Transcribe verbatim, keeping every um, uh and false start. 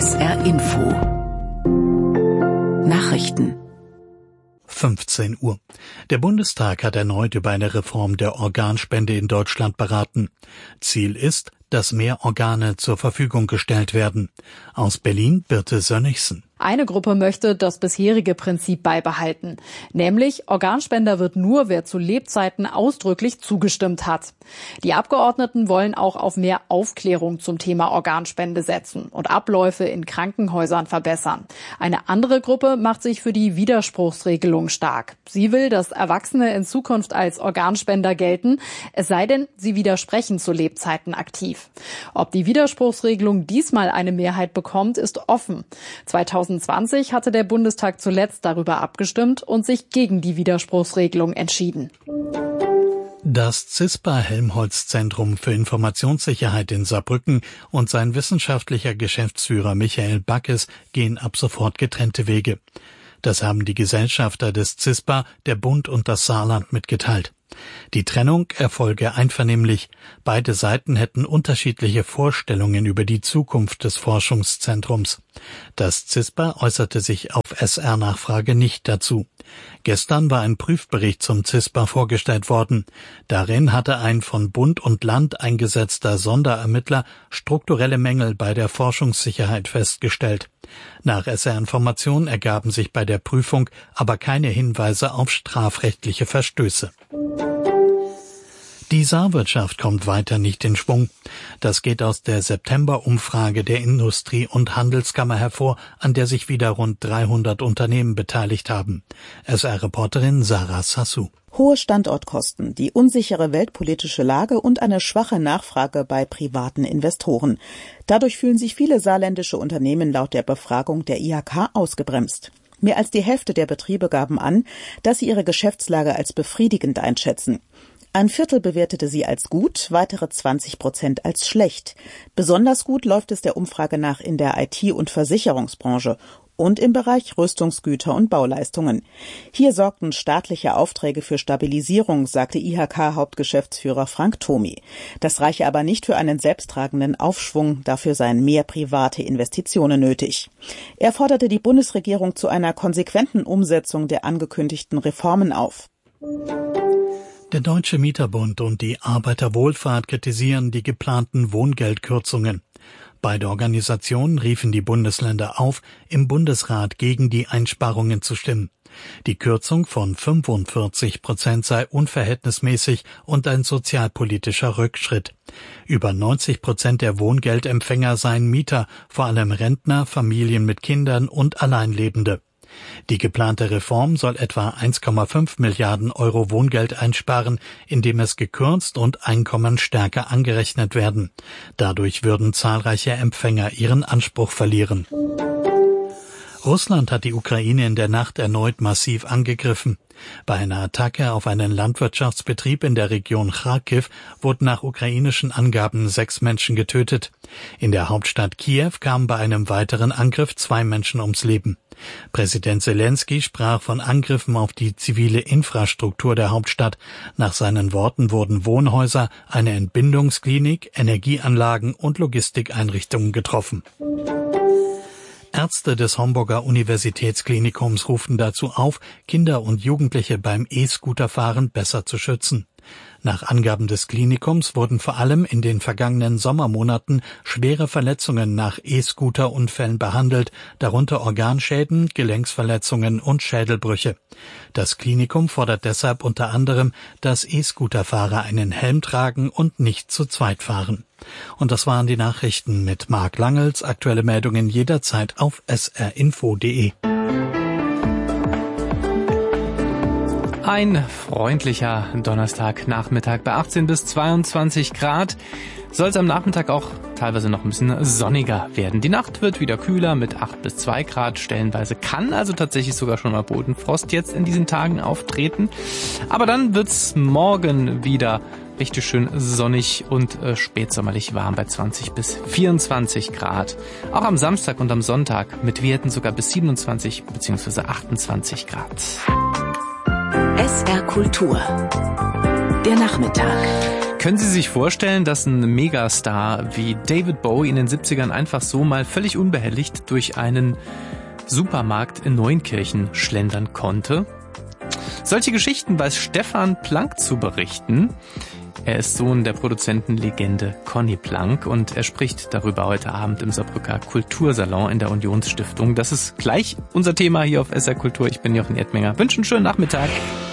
S R Info Nachrichten fünfzehn Uhr. Der Bundestag hat erneut über eine Reform der Organspende in Deutschland beraten. Ziel ist, dass mehr Organe zur Verfügung gestellt werden. Aus Berlin Birte Sönnigsen. Eine Gruppe möchte das bisherige Prinzip beibehalten, nämlich Organspender wird nur, wer zu Lebzeiten ausdrücklich zugestimmt hat. Die Abgeordneten wollen auch auf mehr Aufklärung zum Thema Organspende setzen und Abläufe in Krankenhäusern verbessern. Eine andere Gruppe macht sich für die Widerspruchsregelung stark. Sie will, dass Erwachsene in Zukunft als Organspender gelten, es sei denn, sie widersprechen zu Lebzeiten aktiv. Ob die Widerspruchsregelung diesmal eine Mehrheit bekommt, ist offen. zwanzig zwanzig hatte der Bundestag zuletzt darüber abgestimmt und sich gegen die Widerspruchsregelung entschieden. Das CISPA-Helmholtz-Zentrum für Informationssicherheit in Saarbrücken und sein wissenschaftlicher Geschäftsführer Michael Backes gehen ab sofort getrennte Wege. Das haben die Gesellschafter des CISPA, der Bund und das Saarland mitgeteilt. Die Trennung erfolge einvernehmlich. Beide Seiten hätten unterschiedliche Vorstellungen über die Zukunft des Forschungszentrums. Das CISPA äußerte sich auf S R-Nachfrage nicht dazu. Gestern war ein Prüfbericht zum CISPA vorgestellt worden. Darin hatte ein von Bund und Land eingesetzter Sonderermittler strukturelle Mängel bei der Forschungssicherheit festgestellt. Nach S R-Informationen ergaben sich bei der Prüfung aber keine Hinweise auf strafrechtliche Verstöße. Die Saarwirtschaft kommt weiter nicht in Schwung. Das geht aus der September-Umfrage der Industrie- und Handelskammer hervor, an der sich wieder rund dreihundert Unternehmen beteiligt haben. S R-Reporterin Sarah Sassou. Hohe Standortkosten, die unsichere weltpolitische Lage und eine schwache Nachfrage bei privaten Investoren. Dadurch fühlen sich viele saarländische Unternehmen laut der Befragung der I H K ausgebremst. Mehr als die Hälfte der Betriebe gaben an, dass sie ihre Geschäftslage als befriedigend einschätzen. Ein Viertel bewertete sie als gut, weitere zwanzig Prozent als schlecht. Besonders gut läuft es der Umfrage nach in der I T- und Versicherungsbranche und im Bereich Rüstungsgüter und Bauleistungen. Hier sorgten staatliche Aufträge für Stabilisierung, sagte I H K-Hauptgeschäftsführer Frank Thomi. Das reiche aber nicht für einen selbsttragenden Aufschwung, dafür seien mehr private Investitionen nötig. Er forderte die Bundesregierung zu einer konsequenten Umsetzung der angekündigten Reformen auf. Der Deutsche Mieterbund und die Arbeiterwohlfahrt kritisieren die geplanten Wohngeldkürzungen. Beide Organisationen riefen die Bundesländer auf, im Bundesrat gegen die Einsparungen zu stimmen. Die Kürzung von fünfundvierzig Prozent sei unverhältnismäßig und ein sozialpolitischer Rückschritt. Über neunzig Prozent der Wohngeldempfänger seien Mieter, vor allem Rentner, Familien mit Kindern und Alleinlebende. Die geplante Reform soll etwa eins Komma fünf Milliarden Euro Wohngeld einsparen, indem es gekürzt und Einkommen stärker angerechnet werden. Dadurch würden zahlreiche Empfänger ihren Anspruch verlieren. Russland hat die Ukraine in der Nacht erneut massiv angegriffen. Bei einer Attacke auf einen Landwirtschaftsbetrieb in der Region Charkiw wurden nach ukrainischen Angaben sechs Menschen getötet. In der Hauptstadt Kiew kamen bei einem weiteren Angriff zwei Menschen ums Leben. Präsident Selenskyj sprach von Angriffen auf die zivile Infrastruktur der Hauptstadt. Nach seinen Worten wurden Wohnhäuser, eine Entbindungsklinik, Energieanlagen und Logistikeinrichtungen getroffen. Ärzte des Homburger Universitätsklinikums rufen dazu auf, Kinder und Jugendliche beim E-Scooterfahren besser zu schützen. Nach Angaben des Klinikums wurden vor allem in den vergangenen Sommermonaten schwere Verletzungen nach E-Scooter-Unfällen behandelt, darunter Organschäden, Gelenksverletzungen und Schädelbrüche. Das Klinikum fordert deshalb unter anderem, dass E-Scooterfahrer einen Helm tragen und nicht zu zweit fahren. Und das waren die Nachrichten mit Marc Langels. Aktuelle Meldungen jederzeit auf s r info punkt d e. Ein freundlicher Donnerstagnachmittag bei achtzehn bis zweiundzwanzig Grad. Soll es am Nachmittag auch teilweise noch ein bisschen sonniger werden. Die Nacht wird wieder kühler mit acht bis zwei Grad. Stellenweise kann also tatsächlich sogar schon mal Bodenfrost jetzt in diesen Tagen auftreten. Aber dann wird's morgen wieder richtig schön sonnig und äh, spätsommerlich warm bei zwanzig bis vierundzwanzig Grad. Auch am Samstag und am Sonntag mit Werten sogar bis siebenundzwanzig bzw. achtundzwanzig Grad. S R Kultur. Der Nachmittag. Können Sie sich vorstellen, dass ein Megastar wie David Bowie in den siebzigern einfach so mal völlig unbehelligt durch einen Supermarkt in Neunkirchen schlendern konnte? Solche Geschichten weiß Stefan Plank zu berichten. Er ist Sohn der Produzentenlegende Conny Plank und er spricht darüber heute Abend im Saarbrücker Kultursalon in der Unionsstiftung. Das ist gleich unser Thema hier auf S R Kultur. Ich bin Jochen Erdmenger. Wünsche einen schönen Nachmittag.